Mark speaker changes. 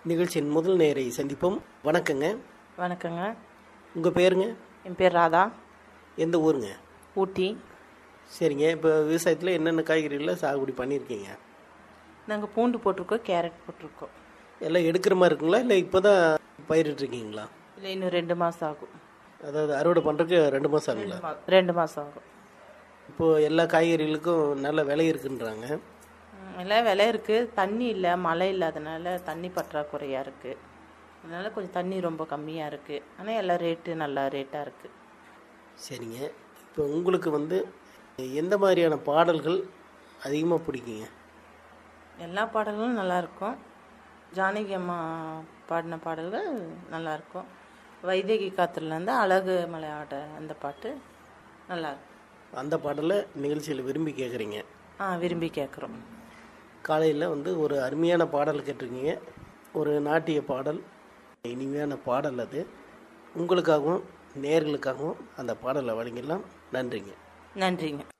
Speaker 1: நிகழ்ச்சியின் முதல் நேரை சந்திப்போம். வணக்கங்க.
Speaker 2: வணக்கங்க.
Speaker 1: உங்கள் பேருங்க?
Speaker 2: என் பேர் ராதா.
Speaker 1: எந்த ஊருங்க?
Speaker 2: ஊட்டி.
Speaker 1: சரிங்க. இப்போ விவசாயத்தில் என்னென்ன காய்கறிகளில் சாகுபடி பண்ணியிருக்கீங்க?
Speaker 2: நாங்கள் பூண்டு போட்டிருக்கோம், கேரட் போட்டிருக்கோம்.
Speaker 1: எல்லாம் எடுக்கிற மாதிரி இருக்குங்களா, இல்லை இப்போ தான் பயிரிட்டுருக்கீங்களா?
Speaker 2: இல்லை, இன்னும் 2 மாதம் ஆகும்.
Speaker 1: அதாவது அறுவடை பண்ணுறதுக்கு 2 மாதம் ஆகுங்களா?
Speaker 2: 2 மாதம் ஆகும்.
Speaker 1: இப்போது எல்லா காய்கறிகளுக்கும் நல்ல விலை இருக்குன்றாங்க.
Speaker 2: எல்லாம் விலை இருக்குது, தண்ணி இல்லை, மழை இல்லாதனால தண்ணி பற்றாக்குறையாக இருக்குது. அதனால் கொஞ்சம் தண்ணி ரொம்ப கம்மியாக இருக்குது. ஆனால் எல்லாம் ரேட்டு நல்ல ரேட்டாக இருக்குது.
Speaker 1: சரிங்க. இப்போ உங்களுக்கு எந்த மாதிரியான பாடல்கள் அதிகமாக பிடிக்குங்க?
Speaker 2: எல்லா பாடல்களும் நல்லாயிருக்கும். ஜானகி அம்மா பாடின பாடல்கள் நல்லாயிருக்கும். வைதேகி காத்துலேருந்து அழகு மலையாட அந்த பாட்டு நல்லாயிருக்கும்.
Speaker 1: அந்த பாடலை நிகழ்ச்சியில் விரும்பி கேட்குறீங்க?
Speaker 2: விரும்பி கேட்குறோம்.
Speaker 1: காலையில் ஒரு அருமையான பாடல் கேட்டிருக்கீங்க. ஒரு நாட்டிய பாடல், இனிமையான பாடல். அது உங்களுக்காகவும் நேயர்களுக்காகவும் அந்த பாடலை வழங்கிடலாம். நன்றிங்க.
Speaker 2: நன்றிங்க.